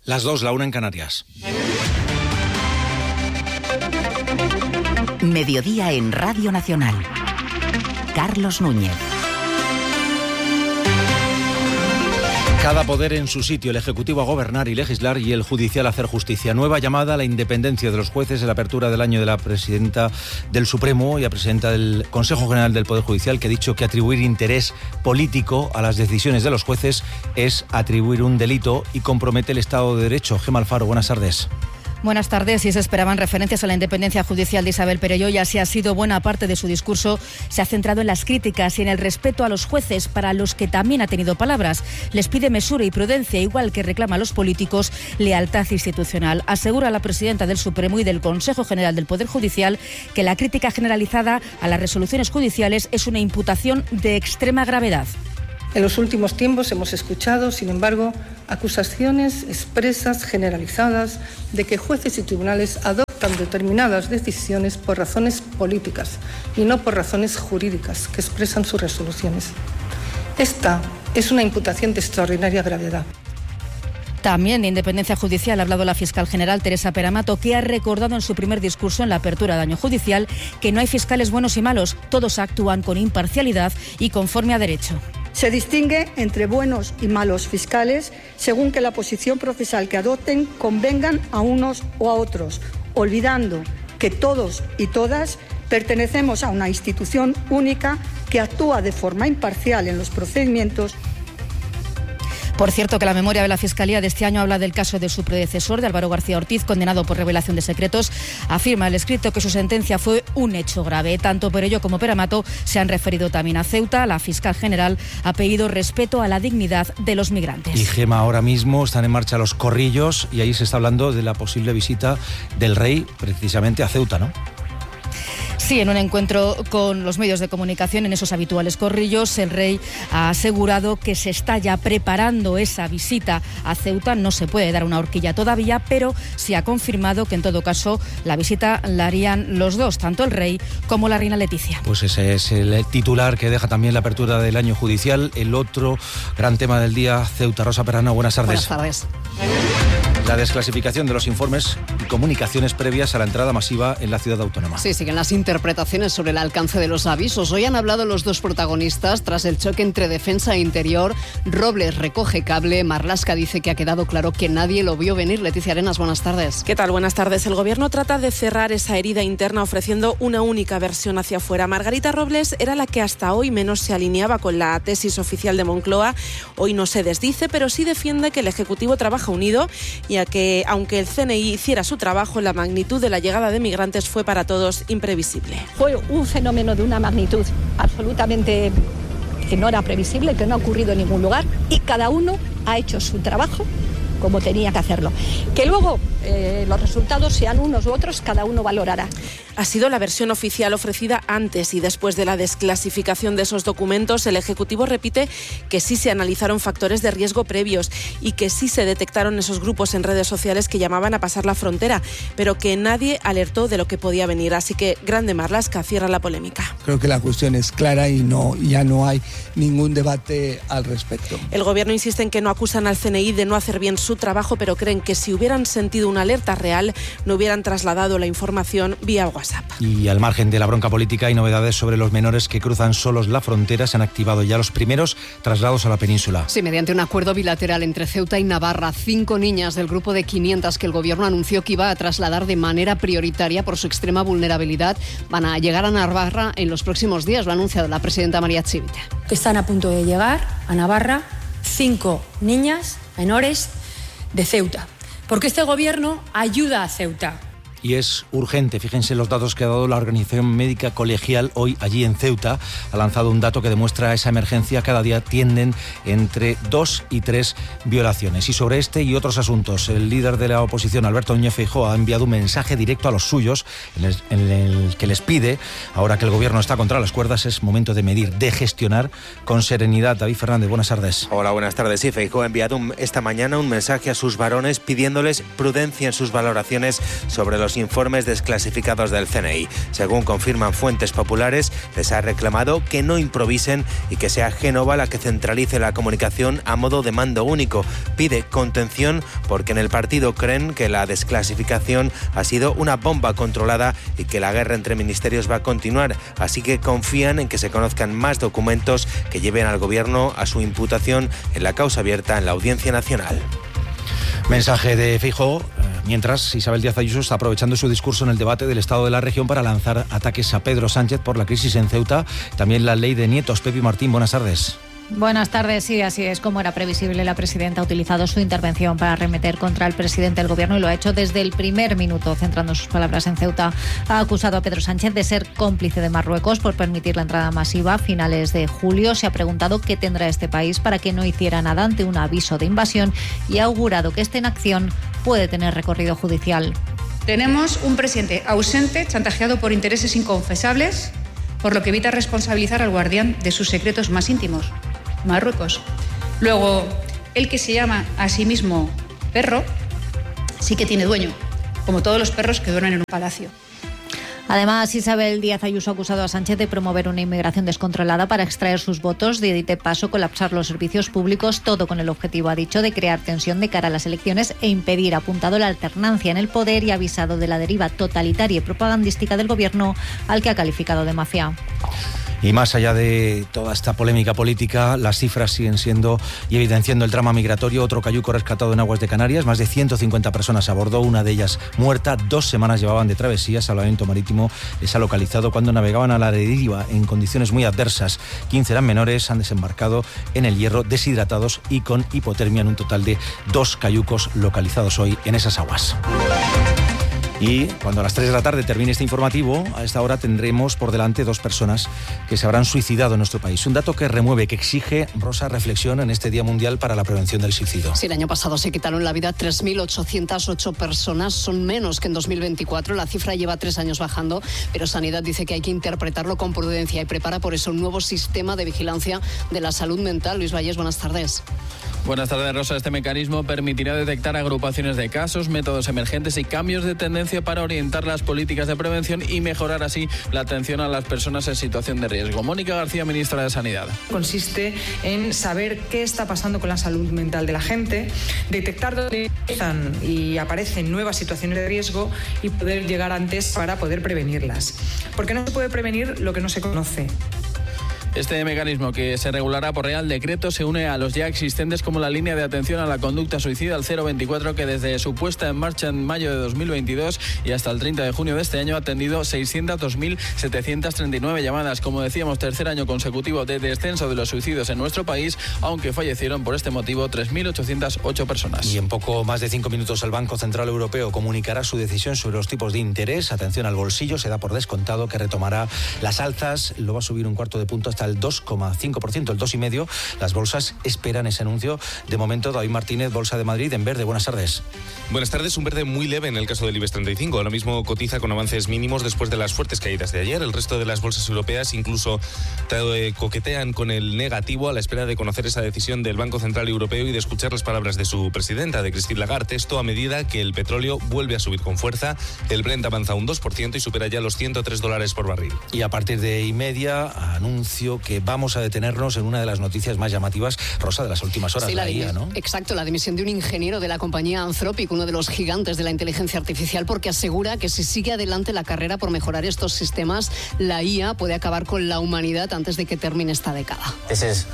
Las 2, la 1 en Canarias. Mediodía en Radio Nacional. Carlos Núñez. Cada poder en su sitio, el Ejecutivo a gobernar y legislar y el Judicial a hacer justicia. Nueva llamada a la independencia de los jueces en la apertura del año de la presidenta del Supremo y la presidenta del Consejo General del Poder Judicial, que ha dicho que atribuir interés político a las decisiones de los jueces es atribuir un delito y compromete el Estado de Derecho. Gemma Alfaro, buenas tardes. Buenas tardes. Si se esperaban referencias a la independencia judicial de Isabel Perelló, y así ha sido, buena parte de su discurso se ha centrado en las críticas y en el respeto a los jueces, para los que también ha tenido palabras. Les pide mesura y prudencia, igual que reclama a los políticos lealtad institucional. Asegura la presidenta del Supremo y del Consejo General del Poder Judicial que la crítica generalizada a las resoluciones judiciales es una imputación de extrema gravedad. En los últimos tiempos hemos escuchado, sin embargo, acusaciones expresas, generalizadas, de que jueces y tribunales adoptan determinadas decisiones por razones políticas y no por razones jurídicas que expresan sus resoluciones. Esta es una imputación de extraordinaria gravedad. También de independencia judicial ha hablado la fiscal general Teresa Peramato, que ha recordado en su primer discurso en la apertura de año judicial que no hay fiscales buenos y malos, todos actúan con imparcialidad y conforme a derecho. Se distingue entre buenos y malos fiscales según que la posición procesal que adopten convengan a unos o a otros, olvidando que todos y todas pertenecemos a una institución única que actúa de forma imparcial en los procedimientos. Por cierto, que la memoria de la Fiscalía de este año habla del caso de su predecesor, de Álvaro García Ortiz, condenado por revelación de secretos. Afirma el escrito que su sentencia fue un hecho grave. Tanto Perelló como Peramato se han referido también a Ceuta. La fiscal general ha pedido respeto a la dignidad de los migrantes. Y Gema, ahora mismo están en marcha los corrillos y ahí se está hablando de la posible visita del rey precisamente a Ceuta, ¿no? Sí, en un encuentro con los medios de comunicación en esos habituales corrillos, el rey ha asegurado que se está ya preparando esa visita a Ceuta. No se puede dar una horquilla todavía, pero sí ha confirmado que en todo caso la visita la harían los dos, tanto el rey como la reina Leticia. Pues ese es el titular que deja también la apertura del año judicial. El otro gran tema del día, Ceuta. Rosa Perrano, buenas tardes. Buenas tardes. La desclasificación de los informes y comunicaciones previas a la entrada masiva en la ciudad autónoma. Sí, siguen las interpretaciones sobre el alcance de los avisos. Hoy han hablado los dos protagonistas tras el choque entre defensa e interior. Robles recoge cable, Marlaska dice que ha quedado claro que nadie lo vio venir. Leticia Arenas, buenas tardes. ¿Qué tal? Buenas tardes. El Gobierno trata de cerrar esa herida interna ofreciendo una única versión hacia afuera. Margarita Robles era la que hasta hoy menos se alineaba con la tesis oficial de Moncloa. Hoy no se desdice, pero sí defiende que el Ejecutivo trabaja unido, ya que, aunque el CNI hiciera su trabajo, la magnitud de la llegada de migrantes fue para todos imprevisible. Fue un fenómeno de una magnitud absolutamente que no era previsible, que no ha ocurrido en ningún lugar, y cada uno ha hecho su trabajo como tenía que hacerlo. Que luego los resultados sean unos u otros, cada uno valorará. Ha sido la versión oficial ofrecida antes y después de la desclasificación de esos documentos. El Ejecutivo repite que sí se analizaron factores de riesgo previos y que sí se detectaron esos grupos en redes sociales que llamaban a pasar la frontera, pero que nadie alertó de lo que podía venir. Así que Grande Marlaska cierra la polémica. Creo que la cuestión es clara y ya no hay ningún debate al respecto. El Gobierno insiste en que no acusan al CNI de no hacer bien su trabajo, pero creen que si hubieran sentido una alerta real, no hubieran trasladado la información vía WhatsApp. Y al margen de la bronca política, hay novedades sobre los menores que cruzan solos la frontera. Se han activado ya los primeros traslados a la península. Sí, mediante un acuerdo bilateral entre Ceuta y Navarra, 5 niñas del grupo de 500 que el Gobierno anunció que iba a trasladar de manera prioritaria por su extrema vulnerabilidad van a llegar a Navarra en los próximos días. Lo ha anunciado la presidenta María Chivite. Están a punto de llegar a Navarra 5 niñas menores de Ceuta, porque este Gobierno ayuda a Ceuta. Y es urgente. Fíjense los datos que ha dado la Organización Médica Colegial hoy allí en Ceuta. Ha lanzado un dato que demuestra esa emergencia. Cada día tienden entre 2 y 3 violaciones. Y sobre este y otros asuntos, el líder de la oposición, Alberto Núñez Feijóo, ha enviado un mensaje directo a los suyos en el que les pide, ahora que el Gobierno está contra las cuerdas, es momento de medir, de gestionar con serenidad. David Fernández, buenas tardes. Hola, buenas tardes. Sí, Feijóo ha enviado esta mañana un mensaje a sus varones pidiéndoles prudencia en sus valoraciones sobre los los informes desclasificados del CNI. Según confirman fuentes populares, les ha reclamado que no improvisen y que sea Génova la que centralice la comunicación a modo de mando único. Pide contención porque en el partido creen que la desclasificación ha sido una bomba controlada y que la guerra entre ministerios va a continuar, así que confían en que se conozcan más documentos que lleven al gobierno a su imputación en la causa abierta en la Audiencia Nacional. Mensaje de Feijóo, mientras Isabel Díaz Ayuso está aprovechando su discurso en el debate del estado de la región para lanzar ataques a Pedro Sánchez por la crisis en Ceuta, también la ley de nietos. Pepi Martín, buenas tardes. Buenas tardes, sí, así es. Como era previsible, la presidenta ha utilizado su intervención para arremeter contra el presidente del gobierno y lo ha hecho desde el primer minuto, centrando sus palabras en Ceuta. Ha acusado a Pedro Sánchez de ser cómplice de Marruecos por permitir la entrada masiva a finales de julio. Se ha preguntado qué tendrá este país para que no hiciera nada ante un aviso de invasión y ha augurado que esta inacción puede tener recorrido judicial. Tenemos un presidente ausente, chantajeado por intereses inconfesables, por lo que evita responsabilizar al guardián de sus secretos más íntimos, Marruecos. Luego, el que se llama a sí mismo perro, sí que tiene dueño, como todos los perros que duermen en un palacio. Además, Isabel Díaz Ayuso ha acusado a Sánchez de promover una inmigración descontrolada para extraer sus votos, de paso colapsar los servicios públicos, todo con el objetivo, ha dicho, de crear tensión de cara a las elecciones e impedir, apuntado, la alternancia en el poder y avisado de la deriva totalitaria y propagandística del gobierno, al que ha calificado de mafia. Y más allá de toda esta polémica política, las cifras siguen siendo y evidenciando el drama migratorio. Otro cayuco rescatado en aguas de Canarias, más de 150 personas a bordo, una de ellas muerta. 2 semanas llevaban de travesía. Salvamento Marítimo les ha localizado cuando navegaban a la deriva en condiciones muy adversas. 15 eran menores, han desembarcado en el Hierro deshidratados y con hipotermia, en un total de 2 cayucos localizados hoy en esas aguas. Y cuando a las 3 de la tarde termine este informativo, a esta hora tendremos por delante 2 personas que se habrán suicidado en nuestro país. Un dato que remueve, que exige, Rosa, reflexión en este Día Mundial para la Prevención del Suicidio. Sí, el año pasado se quitaron la vida 3.808 personas, son menos que en 2024. La cifra lleva 3 años bajando, pero Sanidad dice que hay que interpretarlo con prudencia y prepara por eso un nuevo sistema de vigilancia de la salud mental. Luis Valles, buenas tardes. Buenas tardes, Rosa. Este mecanismo permitirá detectar agrupaciones de casos, métodos emergentes y cambios de tendencia para orientar las políticas de prevención y mejorar así la atención a las personas en situación de riesgo. Mónica García, ministra de Sanidad. Consiste en saber qué está pasando con la salud mental de la gente, detectar dónde empiezan y aparecen nuevas situaciones de riesgo y poder llegar antes para poder prevenirlas. Porque no se puede prevenir lo que no se conoce. Este mecanismo, que se regulará por Real Decreto, se une a los ya existentes como la línea de atención a la conducta suicida, al 024, que desde su puesta en marcha en mayo de 2022 y hasta el 30 de junio de este año ha atendido 602.739 llamadas. Como decíamos, tercer año consecutivo de descenso de los suicidios en nuestro país, aunque fallecieron por este motivo 3.808 personas. Y en poco más de 5 minutos el Banco Central Europeo comunicará su decisión sobre los tipos de interés. Atención al bolsillo, se da por descontado que retomará las alzas, lo va a subir 1/4 de punto hasta el 2,5%, el 2,5%. Las bolsas esperan ese anuncio. De momento, David Martínez, Bolsa de Madrid, en verde. Buenas tardes. Buenas tardes. Un verde muy leve en el caso del IBEX 35. Ahora mismo cotiza con avances mínimos después de las fuertes caídas de ayer. El resto de las bolsas europeas incluso coquetean con el negativo a la espera de conocer esa decisión del Banco Central Europeo y de escuchar las palabras de su presidenta, de Christine Lagarde. Esto a medida que el petróleo vuelve a subir con fuerza. El Brent avanza un 2% y supera ya los $103 por barril. Y a partir de 1:30, anuncio que vamos a detenernos en una de las noticias más llamativas, Rosa, de las últimas horas. Sí, la IA, ¿no? Exacto, la dimisión de un ingeniero de la compañía Anthropic, uno de los gigantes de la inteligencia artificial, porque asegura que si sigue adelante la carrera por mejorar estos sistemas, la IA puede acabar con la humanidad antes de que termine esta década. Es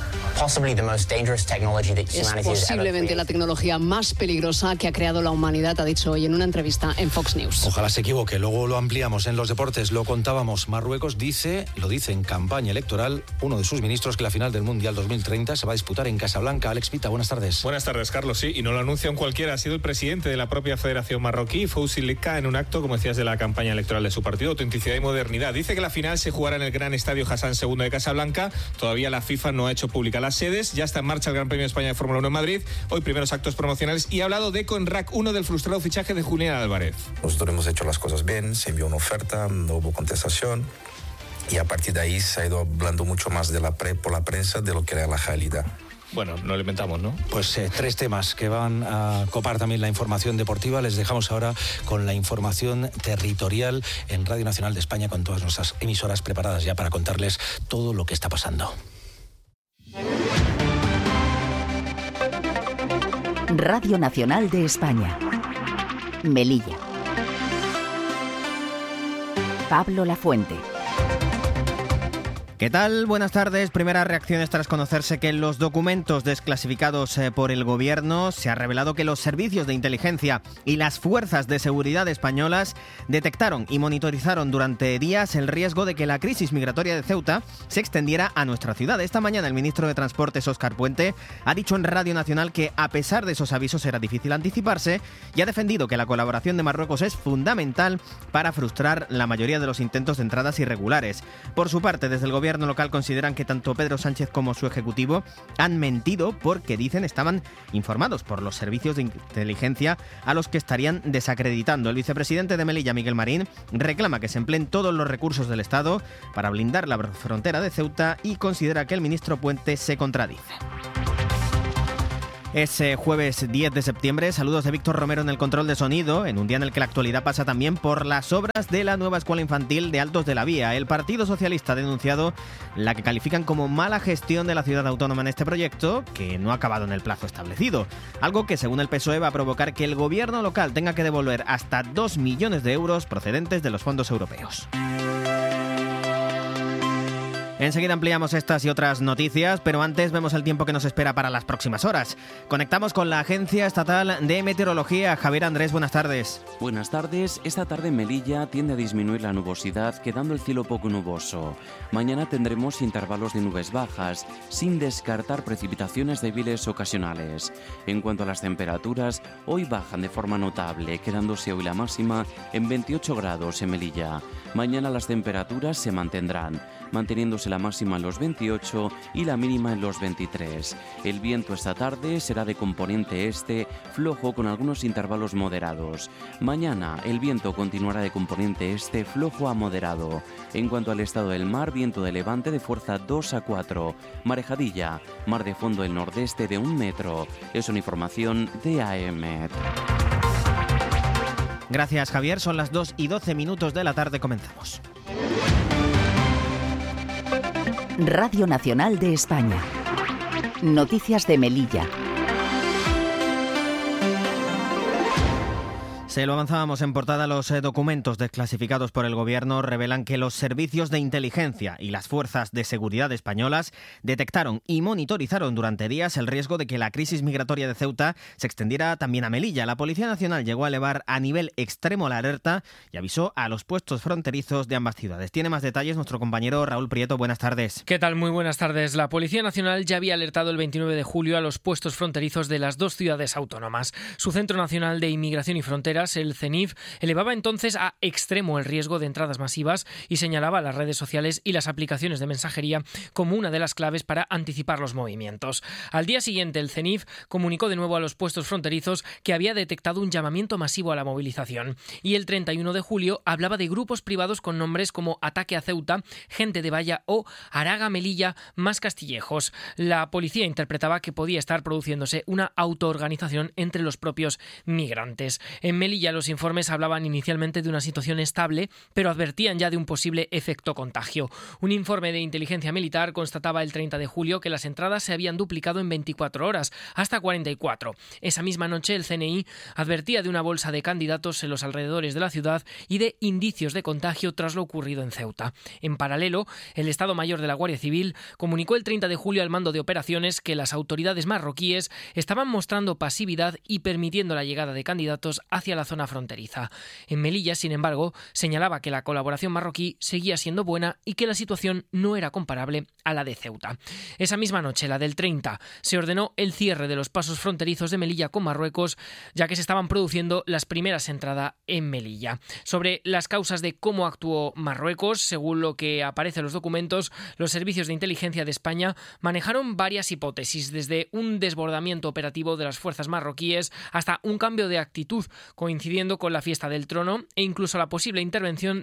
posiblemente la tecnología más peligrosa que ha creado la humanidad, ha dicho hoy en una entrevista en Fox News. Ojalá se equivoque, luego lo ampliamos en los deportes, lo contábamos. Marruecos lo dice en campaña electoral uno de sus ministros, que la final del Mundial 2030 se va a disputar en Casablanca. Alex Pita, buenas tardes. Buenas tardes, Carlos. Sí, y no lo anuncia un cualquiera, ha sido el presidente de la propia Federación Marroquí, Fouzi Lika, en un acto, como decías, de la campaña electoral de su partido, Autenticidad y Modernidad. Dice que la final se jugará en el Gran Estadio Hassan II de Casablanca. Todavía la FIFA no ha hecho pública las sedes. Ya está en marcha el Gran Premio de España de Fórmula 1 en Madrid. Hoy primeros actos promocionales y ha hablado de Conrac 1 del frustrado fichaje de Julián Álvarez. Nosotros hemos hecho las cosas bien, se envió una oferta, no hubo contestación. Y a partir de ahí se ha ido hablando mucho más por la prensa de lo que era la realidad. Bueno, no lo inventamos, ¿no? Pues 3 temas que van a copar también la información deportiva. Les dejamos ahora con la información territorial en Radio Nacional de España, con todas nuestras emisoras preparadas ya para contarles todo lo que está pasando. Radio Nacional de España. Melilla. Pablo Lafuente. ¿Qué tal? Buenas tardes. Primeras reacciones tras conocerse que en los documentos desclasificados por el Gobierno se ha revelado que los servicios de inteligencia y las fuerzas de seguridad españolas detectaron y monitorizaron durante días el riesgo de que la crisis migratoria de Ceuta se extendiera a nuestra ciudad. Esta mañana el ministro de Transportes, Óscar Puente, ha dicho en Radio Nacional que a pesar de esos avisos era difícil anticiparse y ha defendido que la colaboración de Marruecos es fundamental para frustrar la mayoría de los intentos de entradas irregulares. Por su parte, desde el Gobierno local consideran que tanto Pedro Sánchez como su ejecutivo han mentido porque dicen estaban informados por los servicios de inteligencia a los que estarían desacreditando. El vicepresidente de Melilla, Miguel Marín, reclama que se empleen todos los recursos del Estado para blindar la frontera de Ceuta y considera que el ministro Puente se contradice. Es jueves 10 de septiembre. Saludos de Víctor Romero en el control de sonido, en un día en el que la actualidad pasa también por las obras de la nueva escuela infantil de Altos de la Vía. El Partido Socialista ha denunciado la que califican como mala gestión de la ciudad autónoma en este proyecto, que no ha acabado en el plazo establecido. Algo que, según el PSOE, va a provocar que el gobierno local tenga que devolver hasta 2 millones de euros procedentes de los fondos europeos. Enseguida ampliamos estas y otras noticias, pero antes vemos el tiempo que nos espera para las próximas horas. Conectamos con la Agencia Estatal de Meteorología. Javier Andrés, buenas tardes. Buenas tardes. Esta tarde en Melilla tiende a disminuir la nubosidad, quedando el cielo poco nuboso. Mañana tendremos intervalos de nubes bajas, sin descartar precipitaciones débiles ocasionales. En cuanto a las temperaturas, hoy bajan de forma notable, quedándose hoy la máxima en 28 grados en Melilla. Mañana las temperaturas se mantendrán, manteniéndose la máxima en los 28 y la mínima en los 23. El viento esta tarde será de componente este, flojo con algunos intervalos moderados. Mañana el viento continuará de componente este, flojo a moderado. En cuanto al estado del mar, viento de levante de fuerza 2 a 4. Marejadilla, mar de fondo del nordeste de 1 metro. Es una información de AEMET. Gracias, Javier. Son las 2:12 de la tarde. Comenzamos. Radio Nacional de España. Noticias de Melilla. Se lo avanzábamos en portada. Los documentos desclasificados por el Gobierno revelan que los servicios de inteligencia y las fuerzas de seguridad españolas detectaron y monitorizaron durante días el riesgo de que la crisis migratoria de Ceuta se extendiera también a Melilla. La Policía Nacional llegó a elevar a nivel extremo la alerta y avisó a los puestos fronterizos de ambas ciudades. Tiene más detalles nuestro compañero Raúl Prieto. Buenas tardes. ¿Qué tal? Muy buenas tardes. La Policía Nacional ya había alertado el 29 de julio a los puestos fronterizos de las 2 ciudades autónomas. Su Centro Nacional de Inmigración y Fronteras, el CENIF, elevaba entonces a extremo el riesgo de entradas masivas y señalaba las redes sociales y las aplicaciones de mensajería como una de las claves para anticipar los movimientos. Al día siguiente, el CENIF comunicó de nuevo a los puestos fronterizos que había detectado un llamamiento masivo a la movilización. Y el 31 de julio hablaba de grupos privados con nombres como Ataque a Ceuta, Gente de Valla o Araga Melilla más Castillejos. La policía interpretaba que podía estar produciéndose una autoorganización entre los propios migrantes. En Melilla los informes hablaban inicialmente de una situación estable, pero advertían ya de un posible efecto contagio. Un informe de inteligencia militar constataba el 30 de julio que las entradas se habían duplicado en 24 horas, hasta 44. Esa misma noche el CNI advertía de una bolsa de candidatos en los alrededores de la ciudad y de indicios de contagio tras lo ocurrido en Ceuta. En paralelo, el Estado Mayor de la Guardia Civil comunicó el 30 de julio al mando de operaciones que las autoridades marroquíes estaban mostrando pasividad y permitiendo la llegada de candidatos hacia la zona fronteriza. En Melilla, sin embargo, señalaba que la colaboración marroquí seguía siendo buena y que la situación no era comparable a la de Ceuta. Esa misma noche, la del 30, se ordenó el cierre de los pasos fronterizos de Melilla con Marruecos, ya que se estaban produciendo las primeras entradas en Melilla. Sobre las causas de cómo actuó Marruecos, según lo que aparece en los documentos, los servicios de inteligencia de España manejaron varias hipótesis, desde un desbordamiento operativo de las fuerzas marroquíes hasta un cambio de actitud coincidiendo con la fiesta del trono e incluso la posible intervención de un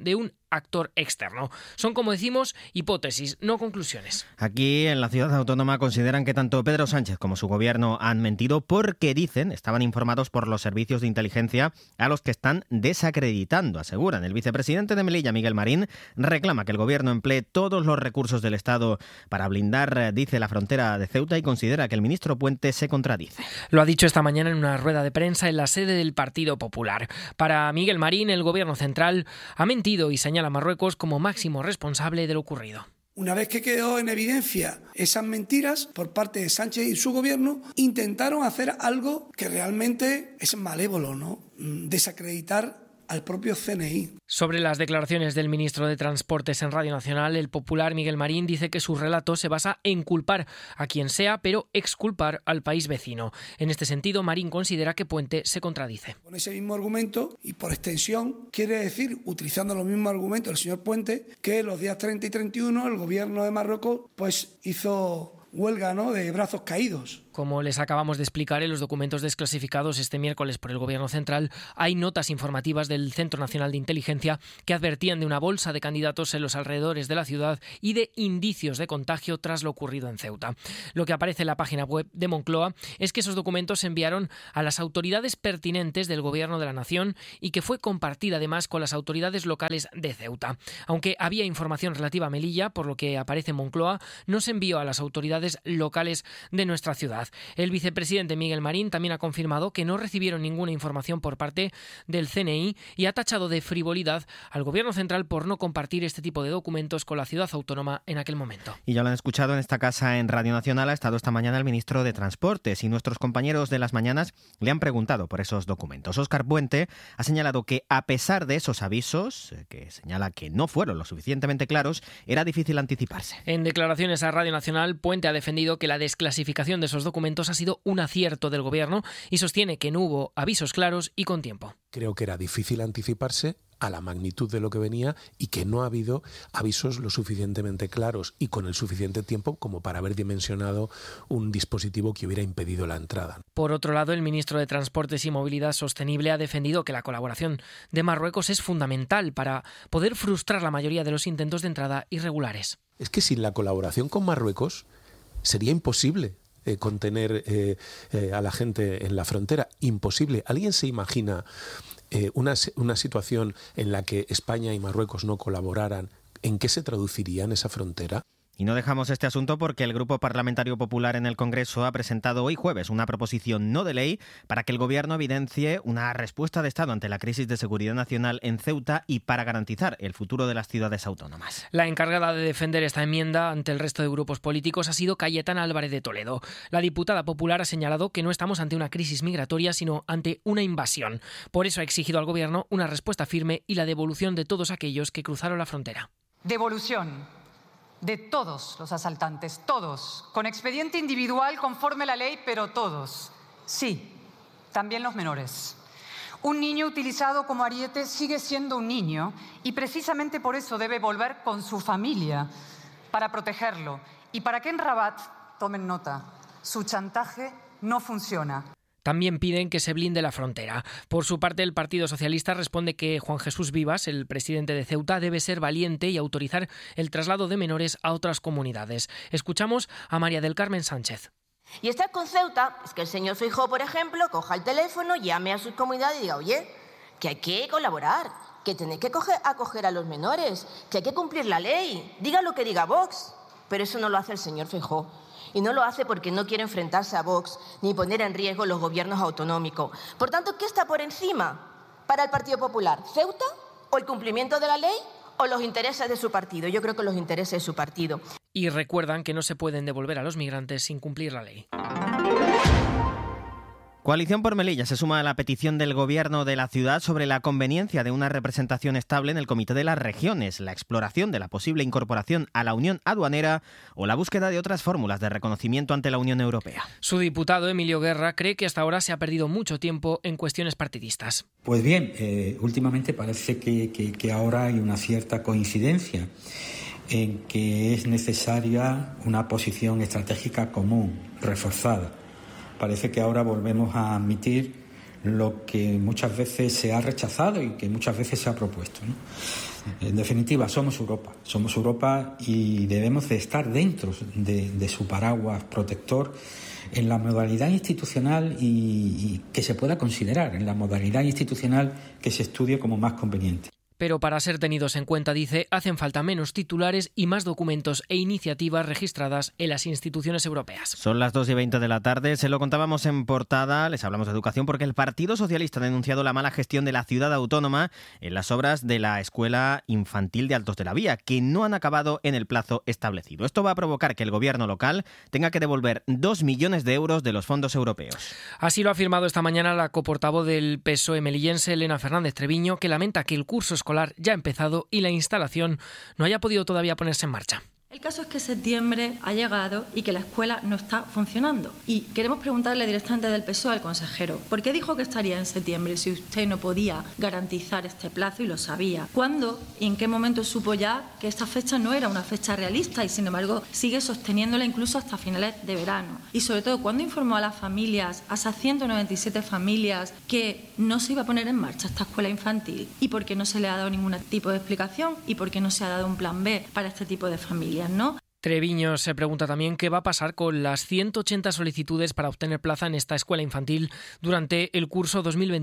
actor externo. Son, como decimos, hipótesis, no conclusiones. Aquí en la ciudad autónoma consideran que tanto Pedro Sánchez como su gobierno han mentido porque dicen estaban informados por los servicios de inteligencia a los que están desacreditando, aseguran. El vicepresidente de Melilla, Miguel Marín, reclama que el gobierno emplee todos los recursos del Estado para blindar, dice, la frontera de Ceuta y considera que el ministro Puente se contradice. Lo ha dicho esta mañana en una rueda de prensa en la sede del Partido Popular. Para Miguel Marín, el gobierno central ha mentido y señala a Marruecos como máximo responsable de lo ocurrido. Una vez que quedó en evidencia esas mentiras por parte de Sánchez y su gobierno, intentaron hacer algo que realmente es malévolo, ¿no? Desacreditar al propio CNI. Sobre las declaraciones del ministro de Transportes en Radio Nacional, el popular Miguel Marín dice que su relato se basa en culpar a quien sea, pero exculpar al país vecino. En este sentido, Marín considera que Puente se contradice. Con ese mismo argumento, y por extensión, quiere decir, utilizando los mismos argumentos del señor Puente, que los días 30 y 31 el gobierno de Marruecos pues hizo huelga, ¿no?, de brazos caídos. Como les acabamos de explicar, en los documentos desclasificados este miércoles por el Gobierno central hay notas informativas del Centro Nacional de Inteligencia que advertían de una bolsa de candidatos en los alrededores de la ciudad y de indicios de contagio tras lo ocurrido en Ceuta. Lo que aparece en la página web de Moncloa es que esos documentos se enviaron a las autoridades pertinentes del Gobierno de la Nación y que fue compartida además con las autoridades locales de Ceuta. Aunque había información relativa a Melilla, por lo que aparece en Moncloa, no se envió a las autoridades locales de nuestra ciudad. El vicepresidente Miguel Marín también ha confirmado que no recibieron ninguna información por parte del CNI y ha tachado de frivolidad al Gobierno central por no compartir este tipo de documentos con la ciudad autónoma en aquel momento. Y ya lo han escuchado en esta casa en Radio Nacional, ha estado esta mañana el ministro de Transportes y nuestros compañeros de las mañanas le han preguntado por esos documentos. Óscar Puente ha señalado que a pesar de esos avisos, que señala que no fueron lo suficientemente claros, era difícil anticiparse. En declaraciones a Radio Nacional, Puente ha defendido que la desclasificación de esos documentos ha sido un acierto del Gobierno y sostiene que no hubo avisos claros y con tiempo. Creo que era difícil anticiparse a la magnitud de lo que venía y que no ha habido avisos lo suficientemente claros y con el suficiente tiempo como para haber dimensionado un dispositivo que hubiera impedido la entrada. Por otro lado, el ministro de Transportes y Movilidad Sostenible ha defendido que la colaboración de Marruecos es fundamental para poder frustrar la mayoría de los intentos de entrada irregulares. Es que sin la colaboración con Marruecos sería imposible contener a la gente en la frontera. Imposible. ¿Alguien se imagina una situación en la que España y Marruecos no colaboraran? ¿En qué se traduciría en esa frontera? Y no dejamos este asunto porque el Grupo Parlamentario Popular en el Congreso ha presentado hoy jueves una proposición no de ley para que el Gobierno evidencie una respuesta de Estado ante la crisis de seguridad nacional en Ceuta y para garantizar el futuro de las ciudades autónomas. La encargada de defender esta enmienda ante el resto de grupos políticos ha sido Cayetana Álvarez de Toledo. La diputada popular ha señalado que no estamos ante una crisis migratoria, sino ante una invasión. Por eso ha exigido al Gobierno una respuesta firme y la devolución de todos aquellos que cruzaron la frontera. Devolución de todos los asaltantes, todos, con expediente individual conforme a la ley, pero todos. Sí, también los menores. Un niño utilizado como ariete sigue siendo un niño y precisamente por eso debe volver con su familia para protegerlo. Y para que en Rabat, tomen nota, su chantaje no funciona. También piden que se blinde la frontera. Por su parte, el Partido Socialista responde que Juan Jesús Vivas, el presidente de Ceuta, debe ser valiente y autorizar el traslado de menores a otras comunidades. Escuchamos a María del Carmen Sánchez. Y estar con Ceuta es que el señor Feijóo, por ejemplo, coja el teléfono, llame a su comunidad y diga, oye, que hay que colaborar, que tenéis que acoger a los menores, que hay que cumplir la ley, diga lo que diga Vox. Pero eso no lo hace el señor Feijóo. Y no lo hace porque no quiere enfrentarse a Vox ni poner en riesgo los gobiernos autonómicos. Por tanto, ¿qué está por encima para el Partido Popular? ¿Ceuta o el cumplimiento de la ley o los intereses de su partido? Yo creo que los intereses de su partido. Y recuerdan que no se pueden devolver a los migrantes sin cumplir la ley. Coalición por Melilla se suma a la petición del Gobierno de la ciudad sobre la conveniencia de una representación estable en el Comité de las Regiones, la exploración de la posible incorporación a la Unión Aduanera o la búsqueda de otras fórmulas de reconocimiento ante la Unión Europea. Su diputado, Emilio Guerra, cree que hasta ahora se ha perdido mucho tiempo en cuestiones partidistas. Pues bien, últimamente parece que ahora hay una cierta coincidencia en que es necesaria una posición estratégica común, reforzada. Parece que ahora volvemos a admitir lo que muchas veces se ha rechazado y que muchas veces se ha propuesto, ¿no? En definitiva, somos Europa y debemos de estar dentro de su paraguas protector en la modalidad institucional y que se pueda considerar, en la modalidad institucional que se estudie como más conveniente. Pero para ser tenidos en cuenta, dice, hacen falta menos titulares y más documentos e iniciativas registradas en las instituciones europeas. Son las 2:20 de la tarde, se lo contábamos en portada, les hablamos de educación porque el Partido Socialista ha denunciado la mala gestión de la ciudad autónoma en las obras de la Escuela Infantil de Altos de la Vía, que no han acabado en el plazo establecido. Esto va a provocar que el gobierno local tenga que devolver 2 millones de euros de los fondos europeos. Así lo ha afirmado esta mañana la coportavoz del PSOE melillense, Elena Fernández Treviño, que lamenta que el curso escolar ya ha empezado y la instalación no haya podido todavía ponerse en marcha. El caso es que septiembre ha llegado y que la escuela no está funcionando. Y queremos preguntarle directamente del PSOE al consejero, ¿por qué dijo que estaría en septiembre si usted no podía garantizar este plazo y lo sabía? ¿Cuándo y en qué momento supo ya que esta fecha no era una fecha realista y sin embargo sigue sosteniéndola incluso hasta finales de verano? Y sobre todo, ¿cuándo informó a las familias, a esas 197 familias, que no se iba a poner en marcha esta escuela infantil? ¿Y por qué no se le ha dado ningún tipo de explicación? ¿Y por qué no se ha dado un plan B para este tipo de familias? ¿No? Treviño se pregunta también qué va a pasar con las 180 solicitudes para obtener plaza en esta escuela infantil durante el curso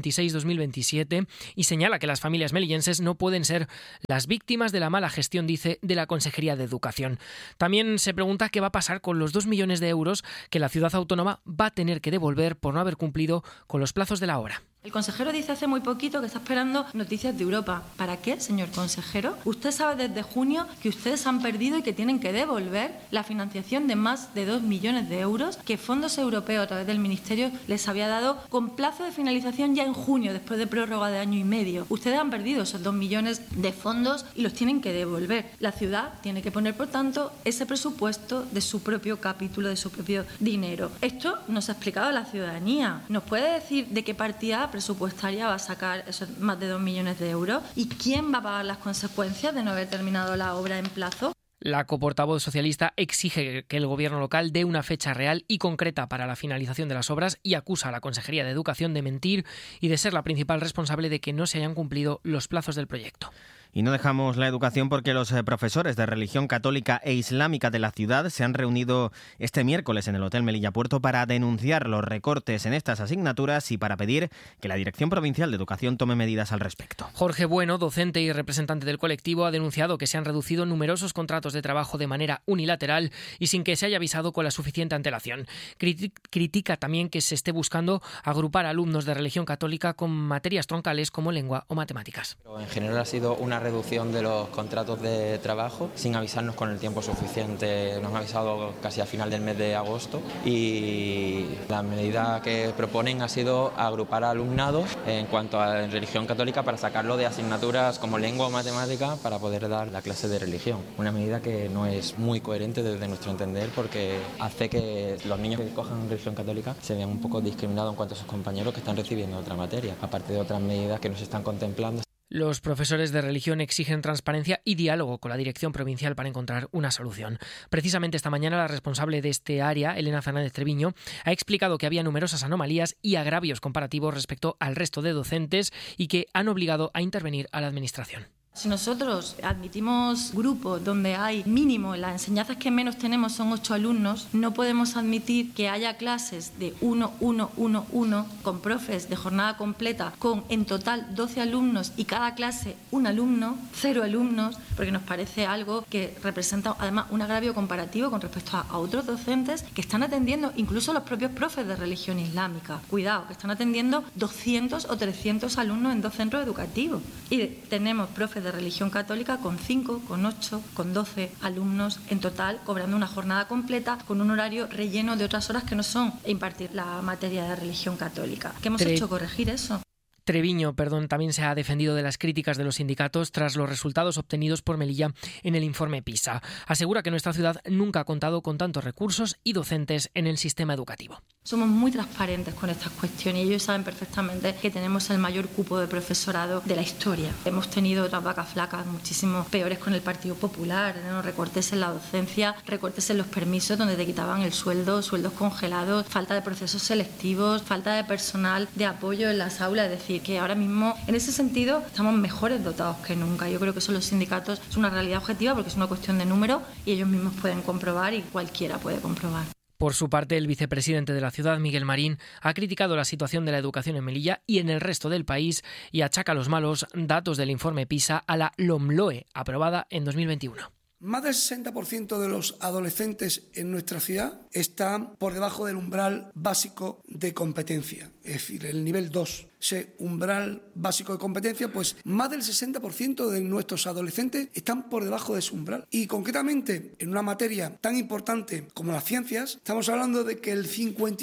2026-2027 y señala que las familias melillenses no pueden ser las víctimas de la mala gestión, dice, de la Consejería de Educación. También se pregunta qué va a pasar con los 2 millones de euros que la ciudad autónoma va a tener que devolver por no haber cumplido con los plazos de la obra. El consejero dice hace muy poquito que está esperando noticias de Europa. ¿Para qué, señor consejero? Usted sabe desde junio que ustedes han perdido y que tienen que devolver la financiación de más de 2 millones de euros que fondos europeos a través del Ministerio les había dado con plazo de finalización ya en junio, después de prórroga de año y medio. Ustedes han perdido esos 2 millones de fondos y los tienen que devolver. La ciudad tiene que poner, por tanto, ese presupuesto de su propio capítulo, de su propio dinero. Esto nos ha explicado la ciudadanía. ¿Nos puede decir de qué partida presupuestaria va a sacar esos más de 2 millones de euros? ¿Y quién va a pagar las consecuencias de no haber terminado la obra en plazo? La coportavoz socialista exige que el gobierno local dé una fecha real y concreta para la finalización de las obras y acusa a la Consejería de Educación de mentir y de ser la principal responsable de que no se hayan cumplido los plazos del proyecto. Y no dejamos la educación porque los profesores de religión católica e islámica de la ciudad se han reunido este miércoles en el Hotel Melilla Puerto para denunciar los recortes en estas asignaturas y para pedir que la Dirección Provincial de Educación tome medidas al respecto. Jorge Bueno, docente y representante del colectivo, ha denunciado que se han reducido numerosos contratos de trabajo de manera unilateral y sin que se haya avisado con la suficiente antelación. Critica también que se esté buscando agrupar alumnos de religión católica con materias troncales como lengua o matemáticas. En general ha sido una reducción de los contratos de trabajo sin avisarnos con el tiempo suficiente. Nos han avisado casi a final del mes de agosto y la medida que proponen ha sido agrupar alumnado en cuanto a religión católica para sacarlo de asignaturas como lengua o matemática para poder dar la clase de religión. Una medida que no es muy coherente desde nuestro entender porque hace que los niños que cojan religión católica se vean un poco discriminados en cuanto a sus compañeros que están recibiendo otra materia, aparte de otras medidas que no se están contemplando. Los profesores de religión exigen transparencia y diálogo con la Dirección Provincial para encontrar una solución. Precisamente esta mañana la responsable de este área, Elena Fernández Treviño, ha explicado que había numerosas anomalías y agravios comparativos respecto al resto de docentes y que han obligado a intervenir a la Administración. Si nosotros admitimos grupos donde hay mínimo, las enseñanzas que menos tenemos son 8 alumnos, no podemos admitir que haya clases de 1-1-1-1 con profes de jornada completa, con en total 12 alumnos y cada clase un alumno, 0 alumnos, porque nos parece algo que representa además un agravio comparativo con respecto a otros docentes que están atendiendo, incluso los propios profes de religión islámica. Cuidado, que están atendiendo 200 o 300 alumnos en 2 centros educativos. Y tenemos profes de religión católica con 5, con 8, con 12 alumnos en total, cobrando una jornada completa con un horario relleno de otras horas que no son impartir la materia de religión católica. ¿Qué hemos hecho? Corregir eso. Treviño, también se ha defendido de las críticas de los sindicatos tras los resultados obtenidos por Melilla en el informe PISA. Asegura que nuestra ciudad nunca ha contado con tantos recursos y docentes en el sistema educativo. Somos muy transparentes con estas cuestiones y ellos saben perfectamente que tenemos el mayor cupo de profesorado de la historia. Hemos tenido otras vacas flacas muchísimo peores con el Partido Popular, ¿no? Recortes en la docencia, recortes en los permisos donde te quitaban el sueldo, sueldos congelados, falta de procesos selectivos, falta de personal de apoyo en las aulas. Es decir, que ahora mismo en ese sentido estamos mejores dotados que nunca. Yo creo que eso los sindicatos es una realidad objetiva porque es una cuestión de números y ellos mismos pueden comprobar y cualquiera puede comprobar. Por su parte, el vicepresidente de la ciudad, Miguel Marín, ha criticado la situación de la educación en Melilla y en el resto del país y achaca los malos datos del informe PISA a la LOMLOE, aprobada en 2021. Más del 60% de los adolescentes en nuestra ciudad están por debajo del umbral básico de competencia, es decir, el nivel 2. Ese umbral básico de competencia, pues más del 60% de nuestros adolescentes están por debajo de ese umbral. Y concretamente, en una materia tan importante como las ciencias, estamos hablando de que el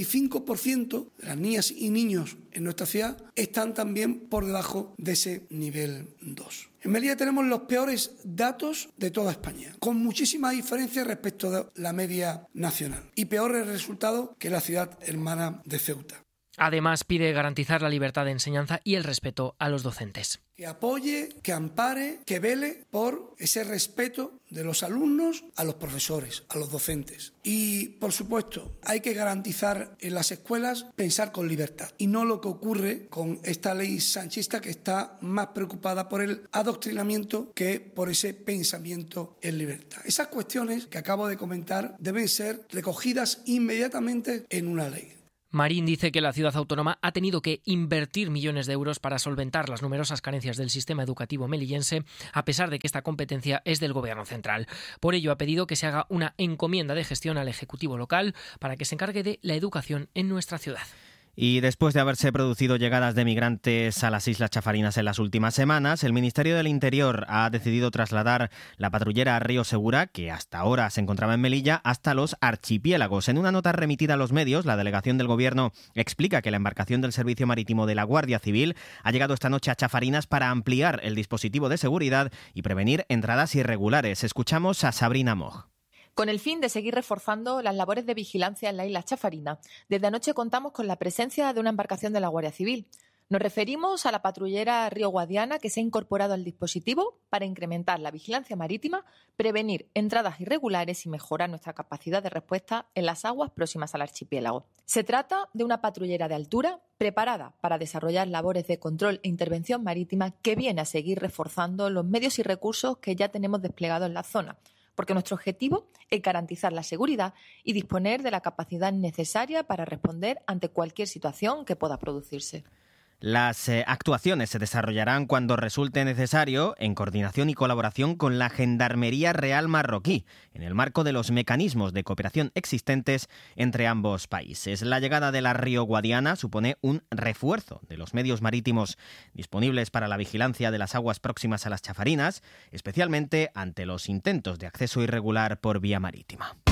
55% de las niñas y niños en nuestra ciudad están también por debajo de ese nivel 2. En Melilla tenemos los peores datos de toda España, con muchísimas diferencias respecto de la media nacional y peores resultados que la ciudad hermana de Ceuta. Además, pide garantizar la libertad de enseñanza y el respeto a los docentes. Que apoye, que ampare, que vele por ese respeto de los alumnos a los profesores, a los docentes. Y, por supuesto, hay que garantizar en las escuelas pensar con libertad. Y no lo que ocurre con esta ley sanchista que está más preocupada por el adoctrinamiento que por ese pensamiento en libertad. Esas cuestiones que acabo de comentar deben ser recogidas inmediatamente en una ley. Marín dice que la ciudad autónoma ha tenido que invertir millones de euros para solventar las numerosas carencias del sistema educativo melillense, a pesar de que esta competencia es del Gobierno central. Por ello, ha pedido que se haga una encomienda de gestión al Ejecutivo local para que se encargue de la educación en nuestra ciudad. Y después de haberse producido llegadas de migrantes a las Islas Chafarinas en las últimas semanas, el Ministerio del Interior ha decidido trasladar la patrullera Río Segura, que hasta ahora se encontraba en Melilla, hasta los archipiélagos. En una nota remitida a los medios, la delegación del Gobierno explica que la embarcación del Servicio Marítimo de la Guardia Civil ha llegado esta noche a Chafarinas para ampliar el dispositivo de seguridad y prevenir entradas irregulares. Escuchamos a Sabrina Moj. Con el fin de seguir reforzando las labores de vigilancia en la isla Chafarinas, desde anoche contamos con la presencia de una embarcación de la Guardia Civil. Nos referimos a la patrullera Río Guadiana, que se ha incorporado al dispositivo para incrementar la vigilancia marítima, prevenir entradas irregulares y mejorar nuestra capacidad de respuesta en las aguas próximas al archipiélago. Se trata de una patrullera de altura preparada para desarrollar labores de control e intervención marítima que viene a seguir reforzando los medios y recursos que ya tenemos desplegados en la zona, porque nuestro objetivo es garantizar la seguridad y disponer de la capacidad necesaria para responder ante cualquier situación que pueda producirse. Las actuaciones se desarrollarán cuando resulte necesario, en coordinación y colaboración con la Gendarmería Real marroquí, en el marco de los mecanismos de cooperación existentes entre ambos países. La llegada de la Río Guadiana supone un refuerzo de los medios marítimos disponibles para la vigilancia de las aguas próximas a las Chafarinas, especialmente ante los intentos de acceso irregular por vía marítima.